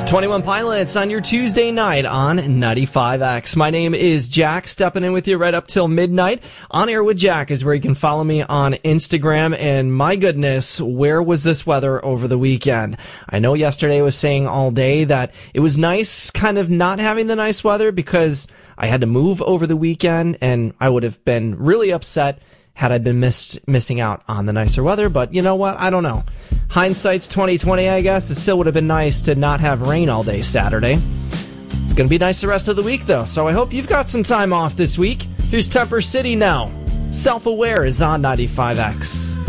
21 Pilots on your Tuesday night on 95X. My name is Jack, stepping in with you right up till midnight. On Air with Jack is where you can follow me on Instagram. And my goodness, where was this weather over the weekend? I know yesterday I was saying all day that it was nice kind of not having the nice weather because I had to move over the weekend, and I would have been really upset had I been missing out on the nicer weather. But you know what? I don't know. Hindsight's 2020, I guess. It still would have been nice to not have rain all day Saturday. It's going to be nice the rest of the week, though, so I hope you've got some time off this week. Here's Temper City now. Self-Aware is on 95X.